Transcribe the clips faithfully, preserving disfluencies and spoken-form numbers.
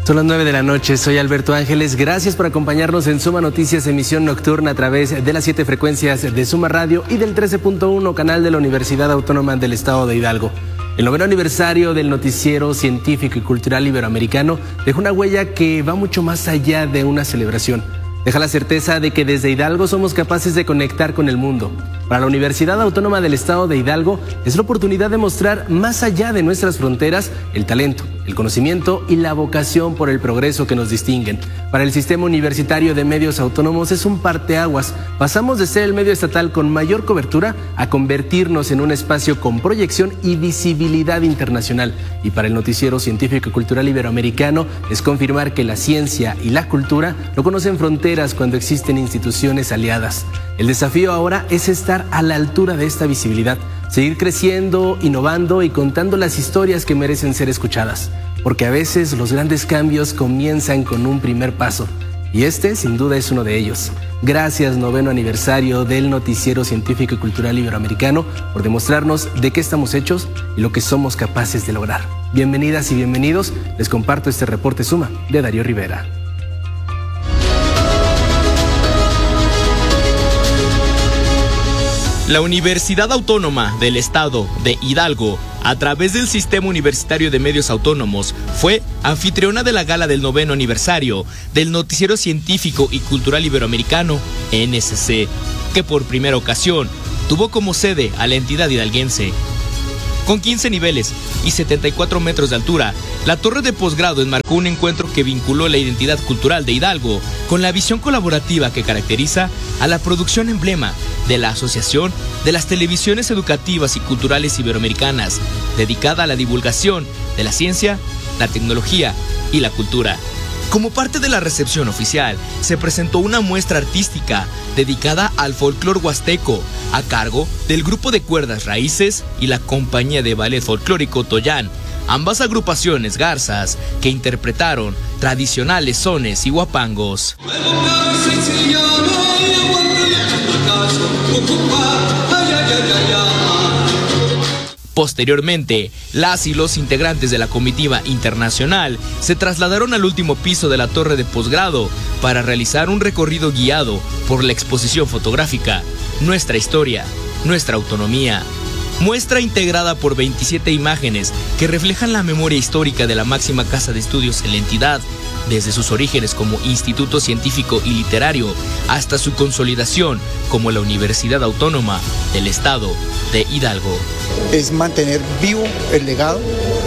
Son las nueve de la noche, soy Alberto Ángeles, gracias por acompañarnos en Suma Noticias, emisión nocturna a través de las siete frecuencias de Suma Radio y del trece punto uno canal de la Universidad Autónoma del Estado de Hidalgo. El noveno aniversario del noticiero científico y cultural iberoamericano dejó una huella que va mucho más allá de una celebración. Deja la certeza de que desde Hidalgo somos capaces de conectar con el mundo. Para la Universidad Autónoma del Estado de Hidalgo es la oportunidad de mostrar más allá de nuestras fronteras el talento, el conocimiento y la vocación por el progreso que nos distinguen. Para el Sistema Universitario de Medios Autónomos es un parteaguas. Pasamos de ser el medio estatal con mayor cobertura a convertirnos en un espacio con proyección y visibilidad internacional. Y para el noticiero científico y cultural iberoamericano es confirmar que la ciencia y la cultura no conocen fronteras cuando existen instituciones aliadas. El desafío ahora es estar a la altura de esta visibilidad, seguir creciendo, innovando y contando las historias que merecen ser escuchadas, porque a veces los grandes cambios comienzan con un primer paso, y este sin duda es uno de ellos. Gracias, noveno aniversario del noticiero científico y cultural iberoamericano, por demostrarnos de qué estamos hechos y lo que somos capaces de lograr. Bienvenidas y bienvenidos, les comparto este reporte Suma de Darío Rivera. La Universidad Autónoma del Estado de Hidalgo, a través del Sistema Universitario de Medios Autónomos, fue anfitriona de la gala del noveno aniversario del Noticiero Científico y Cultural Iberoamericano, N S C, que por primera ocasión tuvo como sede a la entidad hidalguense. Con quince niveles y setenta y cuatro metros de altura, la torre de posgrado enmarcó un encuentro que vinculó la identidad cultural de Hidalgo con la visión colaborativa que caracteriza a la producción emblema de la Asociación de las Televisiones Educativas y Culturales Iberoamericanas, dedicada a la divulgación de la ciencia, la tecnología y la cultura. Como parte de la recepción oficial, se presentó una muestra artística dedicada al folclor huasteco, a cargo del grupo de cuerdas Raíces y la compañía de ballet folclórico Toyán, ambas agrupaciones garzas que interpretaron tradicionales sones y huapangos. Posteriormente, las y los integrantes de la comitiva internacional se trasladaron al último piso de la torre de posgrado para realizar un recorrido guiado por la exposición fotográfica Nuestra Historia, Nuestra Autonomía. Muestra integrada por veintisiete imágenes que reflejan la memoria histórica de la máxima casa de estudios en la entidad, desde sus orígenes como instituto científico y literario hasta su consolidación como la Universidad Autónoma del Estado de Hidalgo. Es mantener vivo el legado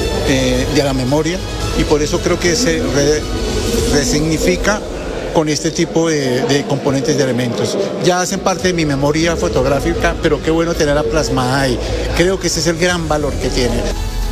eh, de la memoria, y por eso creo que se re, resignifica con este tipo de, de componentes, de elementos. Ya hacen parte de mi memoria fotográfica, pero qué bueno tenerla plasmada ahí. Creo que ese es el gran valor que tiene.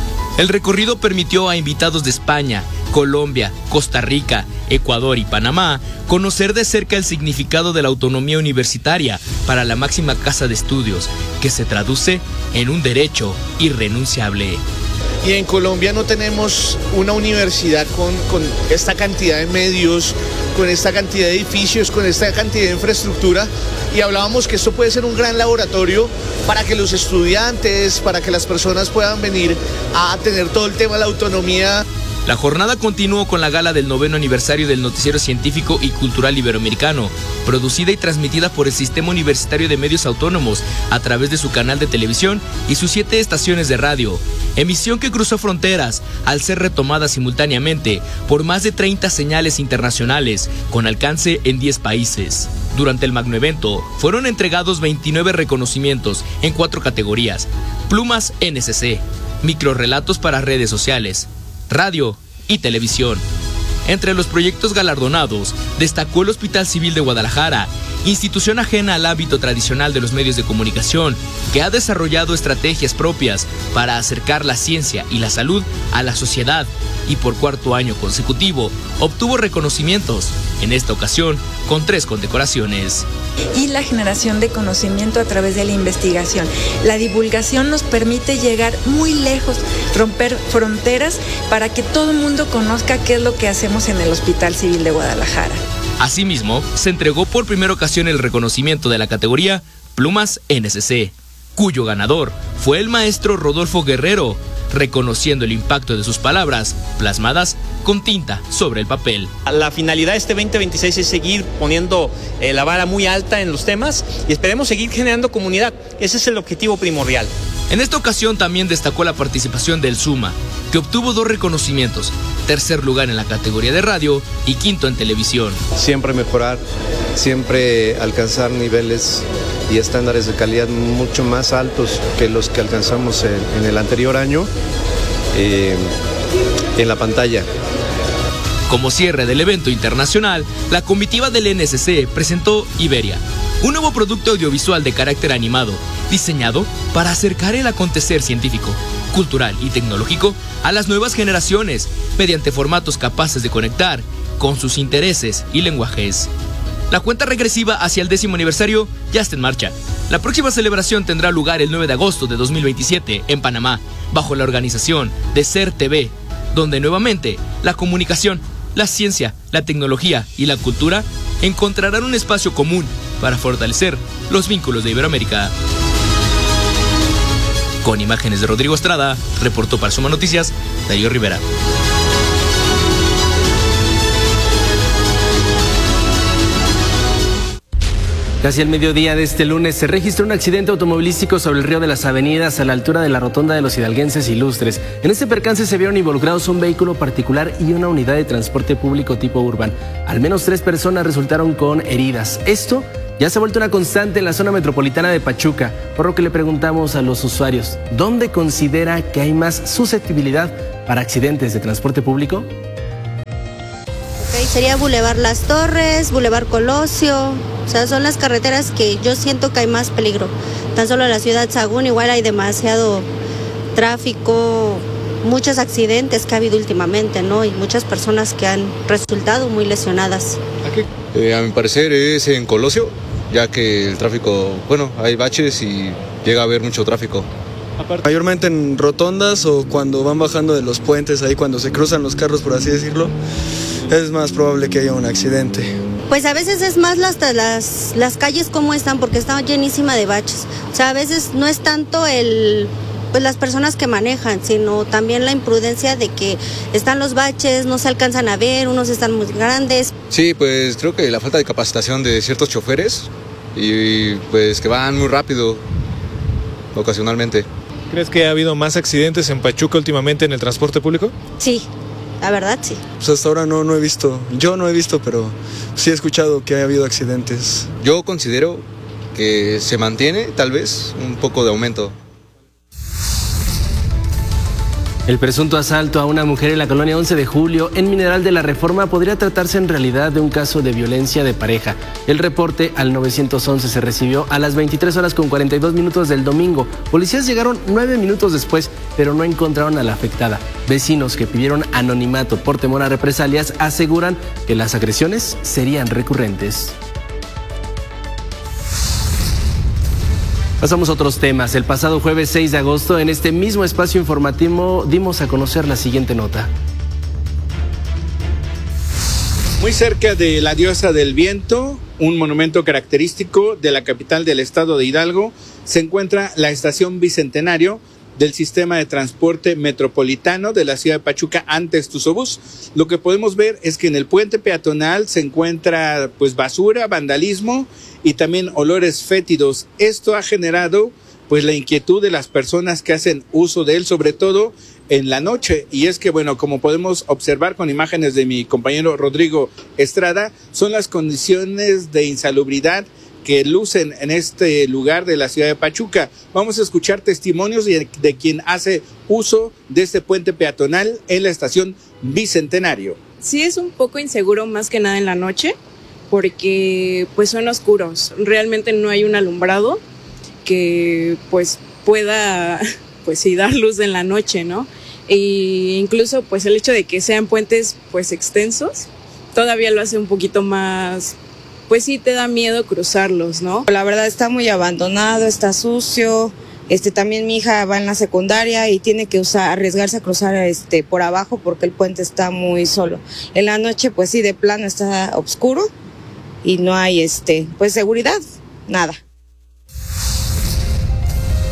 El recorrido permitió a invitados de España, Colombia, Costa Rica, Ecuador y Panamá conocer de cerca el significado de la autonomía universitaria para la máxima casa de estudios, que se traduce en un derecho irrenunciable. Y en Colombia no tenemos una universidad con, con esta cantidad de medios, con esta cantidad de edificios, con esta cantidad de infraestructura, y hablábamos que esto puede ser un gran laboratorio para que los estudiantes, para que las personas puedan venir a tener todo el tema de la autonomía. La jornada continuó con la gala del noveno aniversario del Noticiero Científico y Cultural Iberoamericano, producida y transmitida por el Sistema Universitario de Medios Autónomos a través de su canal de televisión y sus siete estaciones de radio, emisión que cruzó fronteras al ser retomada simultáneamente por más de treinta señales internacionales con alcance en diez países. Durante el magno evento fueron entregados veintinueve reconocimientos en cuatro categorías: plumas N S C, microrrelatos para redes sociales, radio y televisión. Entre los proyectos galardonados destacó el Hospital Civil de Guadalajara, institución ajena al ámbito tradicional de los medios de comunicación, que ha desarrollado estrategias propias para acercar la ciencia y la salud a la sociedad, y por cuarto año consecutivo obtuvo reconocimientos, en esta ocasión con tres condecoraciones. Y la generación de conocimiento a través de la investigación. La divulgación nos permite llegar muy lejos, romper fronteras para que todo el mundo conozca qué es lo que hacemos en el Hospital Civil de Guadalajara. Asimismo, se entregó por primera ocasión el reconocimiento de la categoría Plumas N S C, cuyo ganador fue el maestro Rodolfo Guerrero, reconociendo el impacto de sus palabras plasmadas con tinta sobre el papel. La finalidad de este veinte veintiséis es seguir poniendo eh, la vara muy alta en los temas y esperemos seguir generando comunidad. Ese es el objetivo primordial. En esta ocasión también destacó la participación del Suma, que obtuvo dos reconocimientos, tercer lugar en la categoría de radio y quinto en televisión. Siempre mejorar, siempre alcanzar niveles y estándares de calidad mucho más altos que los que alcanzamos en, en el anterior año eh, en la pantalla. Como cierre del evento internacional, la comitiva del N S C presentó Iberia, un nuevo producto audiovisual de carácter animado, diseñado para acercar el acontecer científico, cultural y tecnológico a las nuevas generaciones, mediante formatos capaces de conectar con sus intereses y lenguajes. La cuenta regresiva hacia el décimo aniversario ya está en marcha. La próxima celebración tendrá lugar el nueve de agosto de dos mil veintisiete en Panamá, bajo la organización de Ser T V, donde nuevamente la comunicación, la ciencia, la tecnología y la cultura encontrarán un espacio común para fortalecer los vínculos de Iberoamérica. Con imágenes de Rodrigo Estrada, reportó para Suma Noticias, Darío Rivera. Casi al mediodía de este lunes se registró un accidente automovilístico sobre el río de las Avenidas a la altura de la rotonda de los hidalguenses Ilustres. En este percance se vieron involucrados un vehículo particular y una unidad de transporte público tipo urban. Al menos tres personas resultaron con heridas. Esto ya se ha vuelto una constante en la zona metropolitana de Pachuca, por lo que le preguntamos a los usuarios, ¿dónde considera que hay más susceptibilidad para accidentes de transporte público? Okay, sería Boulevard Las Torres, Boulevard Colosio, o sea, son las carreteras que yo siento que hay más peligro. Tan solo en la ciudad Sagún igual hay demasiado tráfico, muchos accidentes que ha habido últimamente, ¿no? Y muchas personas que han resultado muy lesionadas. Eh, a mi parecer es en Colosio, ya que el tráfico, bueno, hay baches y llega a haber mucho tráfico. Mayormente en rotondas o cuando van bajando de los puentes, ahí cuando se cruzan los carros, por así decirlo, es más probable que haya un accidente. Pues a veces es más las, las, las calles como están, porque están llenísimas de baches. O sea, a veces no es tanto el, pues las personas que manejan, sino también la imprudencia de que están los baches, no se alcanzan a ver, unos están muy grandes. Sí, pues creo que la falta de capacitación de ciertos choferes y pues que van muy rápido ocasionalmente. ¿Crees que ha habido más accidentes en Pachuca últimamente en el transporte público? Sí, la verdad sí. Pues hasta ahora no, no he visto, yo no he visto, pero sí he escuchado que ha habido accidentes. Yo considero que se mantiene tal vez un poco de aumento. El presunto asalto a una mujer en la colonia once de julio en Mineral de la Reforma podría tratarse en realidad de un caso de violencia de pareja. El reporte al nueve once se recibió a las veintitrés horas con cuarenta y dos minutos del domingo. Policías llegaron nueve minutos después, pero no encontraron a la afectada. Vecinos que pidieron anonimato por temor a represalias aseguran que las agresiones serían recurrentes. Pasamos a otros temas. El pasado jueves seis de agosto, en este mismo espacio informativo, dimos a conocer la siguiente nota. Muy cerca de la Diosa del Viento, un monumento característico de la capital del estado de Hidalgo, se encuentra la estación Bicentenario del sistema de transporte metropolitano de la ciudad de Pachuca, antes Tuzobús. Lo que podemos ver es que en el puente peatonal se encuentra pues basura, vandalismo y también olores fétidos. Esto ha generado pues la inquietud de las personas que hacen uso de él, sobre todo en la noche. Y es que bueno, como podemos observar con imágenes de mi compañero Rodrigo Estrada, son las condiciones de insalubridad que lucen en este lugar de la ciudad de Pachuca. Vamos a escuchar testimonios de, de quien hace uso de este puente peatonal en la estación Bicentenario. Sí, es un poco inseguro más que nada en la noche, porque pues son oscuros. Realmente no hay un alumbrado que pues pueda pues sí dar luz en la noche, ¿no? E incluso pues el hecho de que sean puentes pues extensos todavía lo hace un poquito más, pues sí te da miedo cruzarlos, ¿no? La verdad está muy abandonado, está sucio. Este, también mi hija va en la secundaria y tiene que usar, arriesgarse a cruzar este, por abajo porque el puente está muy solo. En la noche pues sí, de plano está oscuro y no hay este, pues seguridad, nada.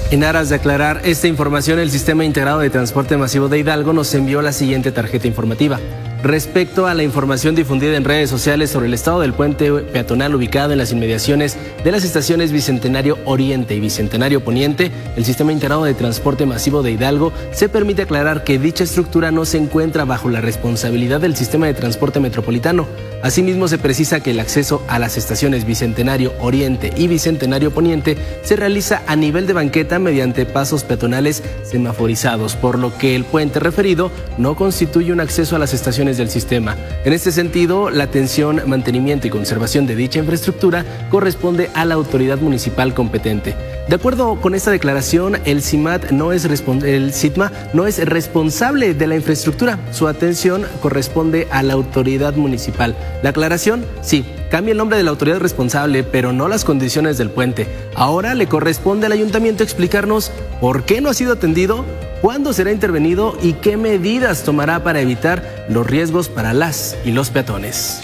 En aras de aclarar esta información, el Sistema Integrado de Transporte Masivo de Hidalgo nos envió la siguiente tarjeta informativa. Respecto a la información difundida en redes sociales sobre el estado del puente peatonal ubicado en las inmediaciones de las estaciones Bicentenario Oriente y Bicentenario Poniente, el Sistema Integrado de Transporte Masivo de Hidalgo se permite aclarar que dicha estructura no se encuentra bajo la responsabilidad del Sistema de Transporte Metropolitano. Asimismo, se precisa que el acceso a las estaciones Bicentenario Oriente y Bicentenario Poniente se realiza a nivel de banqueta mediante pasos peatonales semaforizados, por lo que el puente referido no constituye un acceso a las estaciones del sistema. En este sentido, la atención, mantenimiento y conservación de dicha infraestructura corresponde a la autoridad municipal competente. De acuerdo con esta declaración, el CIMAT no es el SITMA no es responsable de la infraestructura. Su atención corresponde a la autoridad municipal. La aclaración, sí, cambia el nombre de la autoridad responsable, pero no las condiciones del puente. Ahora le corresponde al ayuntamiento explicarnos por qué no ha sido atendido, cuándo será intervenido y qué medidas tomará para evitar los riesgos para las y los peatones.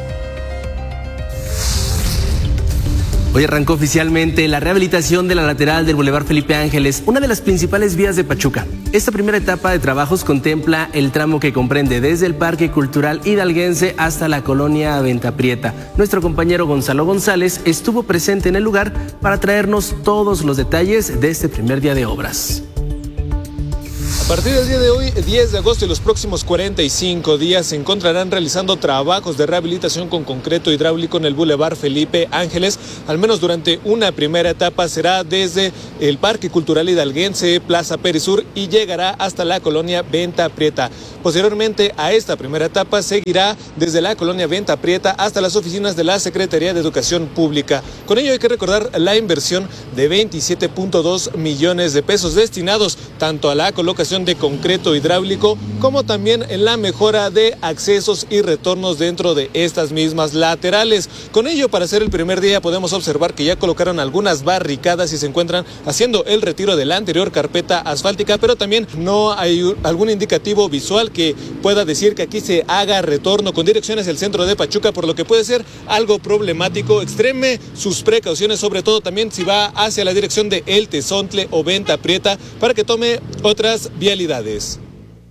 Hoy arrancó oficialmente la rehabilitación de la lateral del Boulevard Felipe Ángeles, una de las principales vías de Pachuca. Esta primera etapa de trabajos contempla el tramo que comprende desde el Parque Cultural Hidalguense hasta la colonia Venta Prieta. Nuestro compañero Gonzalo González estuvo presente en el lugar para traernos todos los detalles de este primer día de obras. A partir del día de hoy, diez de agosto y los próximos cuarenta y cinco días se encontrarán realizando trabajos de rehabilitación con concreto hidráulico en el Boulevard Felipe Ángeles. Al menos durante una primera etapa será desde el Parque Cultural Hidalguense, Plaza Perisur y llegará hasta la colonia Venta Prieta. Posteriormente a esta primera etapa seguirá desde la colonia Venta Prieta hasta las oficinas de la Secretaría de Educación Pública. Con ello hay que recordar la inversión de veintisiete punto dos millones de pesos destinados tanto a la colocación de concreto hidráulico como también en la mejora de accesos y retornos dentro de estas mismas laterales. Con ello, para hacer el primer día podemos observar que ya colocaron algunas barricadas y se encuentran haciendo el retiro de la anterior carpeta asfáltica, pero también no hay algún indicativo visual que pueda decir que aquí se haga retorno con dirección hacia el centro de Pachuca, por lo que puede ser algo problemático. Extreme sus precauciones, sobre todo también si va hacia la dirección de El Tezontle o Venta Prieta, para que tome otras vialidades.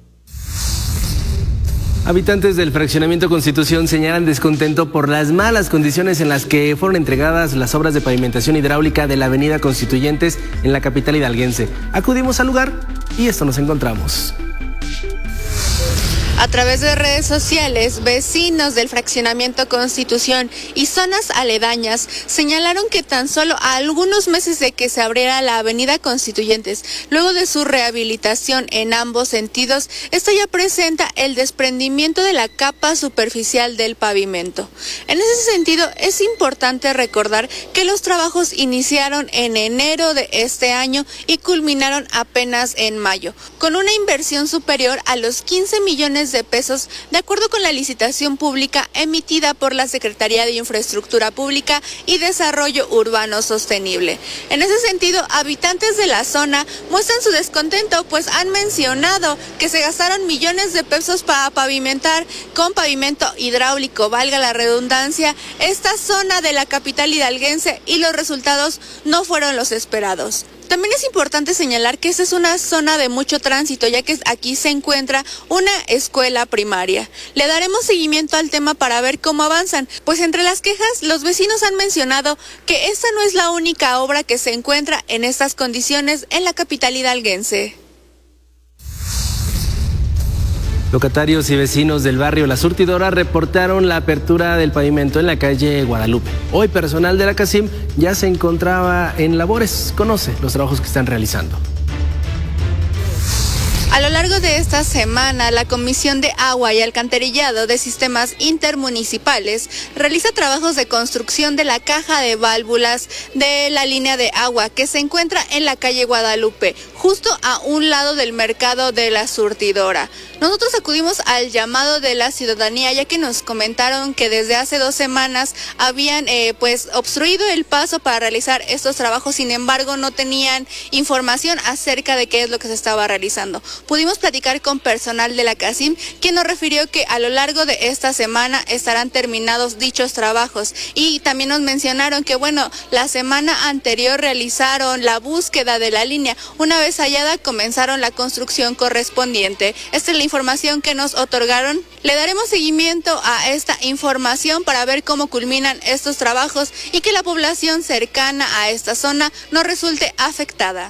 Habitantes del fraccionamiento Constitución señalan descontento por las malas condiciones en las que fueron entregadas las obras de pavimentación hidráulica de la avenida Constituyentes en la capital hidalguense. Acudimos al lugar y esto nos encontramos. A través de redes sociales, vecinos del fraccionamiento Constitución y zonas aledañas señalaron que tan solo a algunos meses de que se abriera la avenida Constituyentes, luego de su rehabilitación en ambos sentidos, esta ya presenta el desprendimiento de la capa superficial del pavimento. En ese sentido, es importante recordar que los trabajos iniciaron en enero de este año y culminaron apenas en mayo, con una inversión superior a los quince millones de pesos, de acuerdo con la licitación pública emitida por la Secretaría de Infraestructura Pública y Desarrollo Urbano Sostenible. En ese sentido, habitantes de la zona muestran su descontento, pues han mencionado que se gastaron millones de pesos para pavimentar con pavimento hidráulico, valga la redundancia, esta zona de la capital hidalguense y los resultados no fueron los esperados. También es importante señalar que esta es una zona de mucho tránsito, ya que aquí se encuentra una escuela primaria. Le daremos seguimiento al tema para ver cómo avanzan, pues entre las quejas, los vecinos han mencionado que esta no es la única obra que se encuentra en estas condiciones en la capital hidalguense. Locatarios y vecinos del barrio La Surtidora reportaron la apertura del pavimento en la calle Guadalupe. Hoy personal de la CACIM ya se encontraba en labores. Conoce los trabajos que están realizando. A lo largo de esta semana, la Comisión de Agua y Alcantarillado de Sistemas Intermunicipales realiza trabajos de construcción de la caja de válvulas de la línea de agua que se encuentra en la calle Guadalupe, justo a un lado del mercado de la Surtidora. Nosotros acudimos al llamado de la ciudadanía, ya que nos comentaron que desde hace dos semanas habían eh, pues obstruido el paso para realizar estos trabajos, sin embargo no tenían información acerca de qué es lo que se estaba realizando. Pudimos platicar con personal de la CACIM, quien nos refirió que a lo largo de esta semana estarán terminados dichos trabajos, y también nos mencionaron que bueno, la semana anterior realizaron la búsqueda de la línea. Una vez hallada, comenzaron la construcción correspondiente. Esta es la información que nos otorgaron. Le daremos seguimiento a esta información para ver cómo culminan estos trabajos y que la población cercana a esta zona no resulte afectada.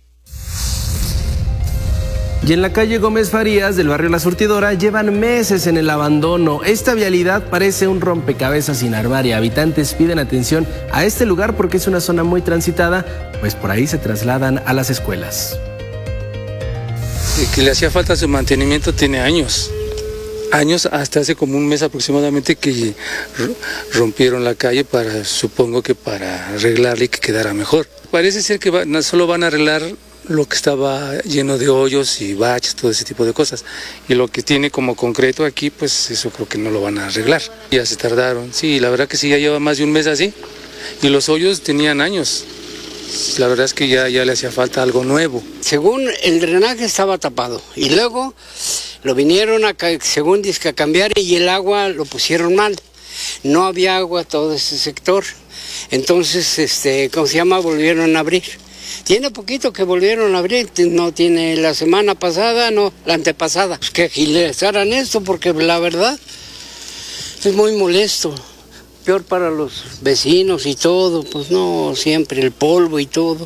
Y en la calle Gómez Farías del barrio La Surtidora llevan meses en el abandono. Esta vialidad parece un rompecabezas sin armar y habitantes piden atención a este lugar porque es una zona muy transitada, pues por ahí se trasladan a las escuelas. Que le hacía falta su mantenimiento tiene años, años, hasta hace como un mes aproximadamente que rompieron la calle para, supongo que para arreglarla y que quedara mejor. Parece ser que va, solo van a arreglar lo que estaba lleno de hoyos y baches, todo ese tipo de cosas. Y lo que tiene como concreto aquí, pues eso creo que no lo van a arreglar. Ya se tardaron, sí, la verdad que sí, ya lleva más de un mes así. Y los hoyos tenían años. La verdad es que ya, ya le hacía falta algo nuevo. Según el drenaje estaba tapado y luego lo vinieron a, según dice, a cambiar y el agua lo pusieron mal. No había agua todo ese sector. Entonces, este, ¿cómo se llama? Volvieron a abrir. Tiene poquito que volvieron a abrir, no tiene la semana pasada, no, la antepasada. Pues que agilizaran esto porque la verdad es muy molesto. Peor para los vecinos y todo, pues no, siempre el polvo y todo.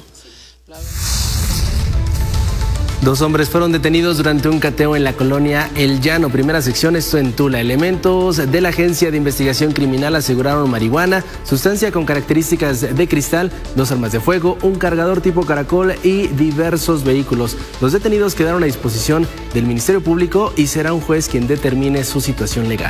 Dos hombres fueron detenidos durante un cateo en la colonia El Llano, primera sección, esto en Tula. Elementos de la Agencia de Investigación Criminal aseguraron marihuana, sustancia con características de cristal, dos armas de fuego, un cargador tipo caracol y diversos vehículos. Los detenidos quedaron a disposición del Ministerio Público y será un juez quien determine su situación legal.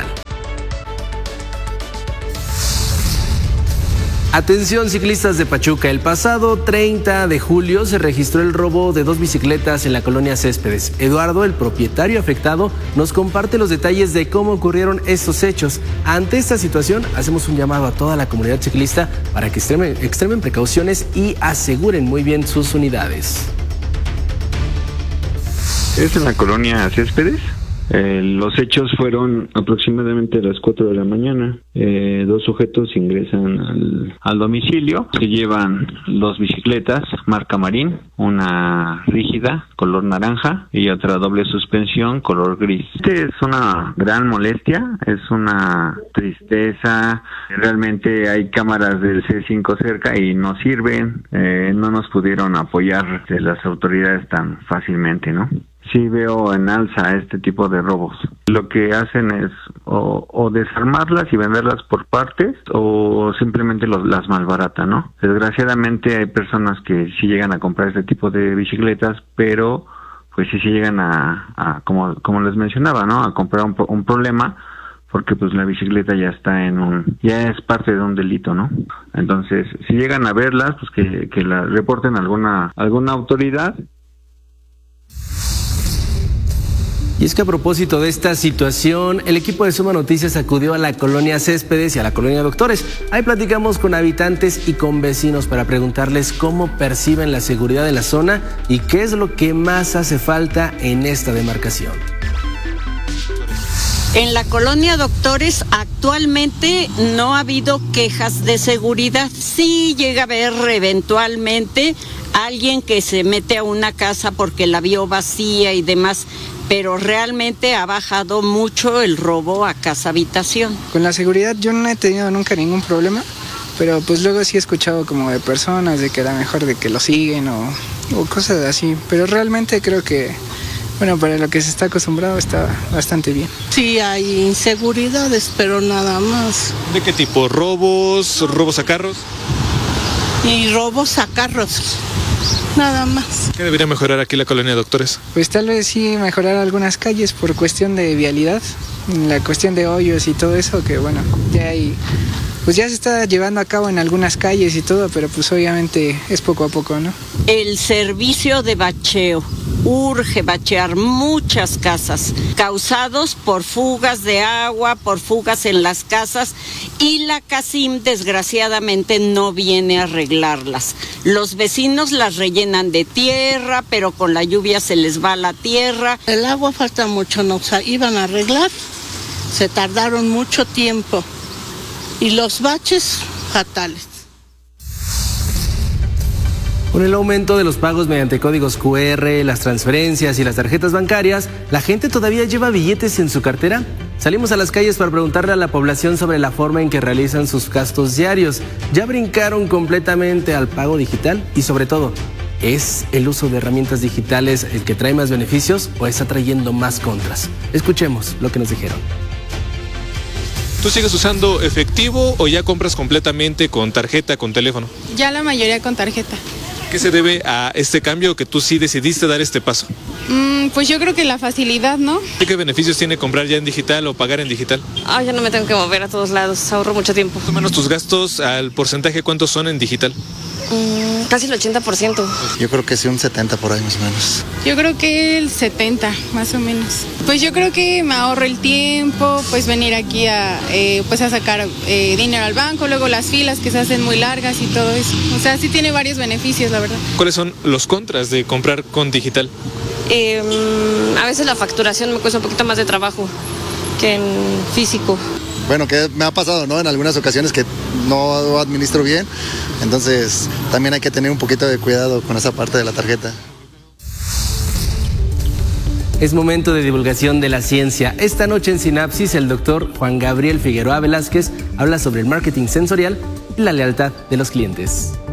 Atención ciclistas de Pachuca, el pasado treinta de julio se registró el robo de dos bicicletas en la colonia Céspedes. Eduardo, el propietario afectado, nos comparte los detalles de cómo ocurrieron estos hechos. Ante esta situación, hacemos un llamado a toda la comunidad ciclista para que extremen, extremen precauciones y aseguren muy bien sus unidades. ¿Es en la colonia Céspedes? Eh, los hechos fueron aproximadamente a las cuatro de la mañana. Eh, dos sujetos ingresan al, al domicilio, se llevan dos bicicletas marca Marín, una rígida color naranja y otra doble suspensión color gris. Este es una gran molestia, es una tristeza. Realmente hay cámaras del C cinco cerca y no sirven, eh, no nos pudieron apoyar de las autoridades tan fácilmente, ¿no? Sí veo en alza este tipo de robos. Lo que hacen es o, o desarmarlas y venderlas por partes o simplemente los, las malbaratan, ¿no? Desgraciadamente hay personas que sí llegan a comprar este tipo de bicicletas, pero pues sí, sí llegan a, a como, como les mencionaba, ¿no? A comprar un, un problema porque pues la bicicleta ya está en un, ya es parte de un delito, ¿no? Entonces, si llegan a verlas, pues que, que la reporten a alguna, alguna autoridad. Y es que a propósito de esta situación, el equipo de Suma Noticias acudió a la colonia Céspedes y a la colonia Doctores. Ahí platicamos con habitantes y con vecinos para preguntarles cómo perciben la seguridad de la zona y qué es lo que más hace falta en esta demarcación. En la colonia Doctores actualmente no ha habido quejas de seguridad. Sí llega a haber eventualmente alguien que se mete a una casa porque la vio vacía y demás, pero realmente ha bajado mucho el robo a casa habitación. Con la seguridad yo no he tenido nunca ningún problema, pero pues luego sí he escuchado como de personas de que era mejor de que lo siguen o, o cosas así, pero realmente creo que, bueno, para lo que se está acostumbrado está bastante bien. Sí hay inseguridades, pero nada más. ¿De qué tipo? ¿Robos? ¿Robos a carros? Y robos a carros. Nada más. ¿Qué debería mejorar aquí la colonia Doctores? Pues tal vez sí mejorar algunas calles por cuestión de vialidad, la cuestión de hoyos y todo eso, que bueno, ya hay pues ya se está llevando a cabo en algunas calles y todo, pero pues obviamente es poco a poco, ¿no? El servicio de bacheo. Urge bachear muchas casas, causados por fugas de agua, por fugas en las casas, y la CACIM desgraciadamente no viene a arreglarlas. Los vecinos las rellenan de tierra, pero con la lluvia se les va la tierra. El agua falta mucho, no, o sea, iban a arreglar, se tardaron mucho tiempo, y los baches fatales. Con el aumento de los pagos mediante códigos cu erre, las transferencias y las tarjetas bancarias, ¿la gente todavía lleva billetes en su cartera? Salimos a las calles para preguntarle a la población sobre la forma en que realizan sus gastos diarios. ¿Ya brincaron completamente al pago digital? Y sobre todo, ¿es el uso de herramientas digitales el que trae más beneficios o está trayendo más contras? Escuchemos lo que nos dijeron. ¿Tú sigues usando efectivo o ya compras completamente con tarjeta, con teléfono? Ya la mayoría con tarjeta. ¿Qué se debe a este cambio que tú sí decidiste dar este paso? Mm, pues yo creo que la facilidad, ¿no? ¿Qué beneficios tiene comprar ya en digital o pagar en digital? Ah, ya no me tengo que mover a todos lados, ahorro mucho tiempo. Más o menos tus gastos, al porcentaje, ¿cuántos son en digital? Mm, casi el ochenta por ciento. Yo creo que sí, un setenta por ahí más o menos. Yo creo que el setenta, más o menos. Pues yo creo que me ahorro el tiempo, pues venir aquí a, eh, pues a sacar eh, dinero al banco, luego las filas que se hacen muy largas y todo eso. O sea, sí tiene varios beneficios, la verdad. ¿Cuáles son los contras de comprar con digital? Eh, a veces la facturación me cuesta un poquito más de trabajo que en físico. Bueno, que me ha pasado, ¿no? En algunas ocasiones que no administro bien, entonces también hay que tener un poquito de cuidado con esa parte de la tarjeta. Es momento de divulgación de la ciencia. Esta noche en Sinapsis, el doctor Juan Gabriel Figueroa Velázquez habla sobre el marketing sensorial y la lealtad de los clientes.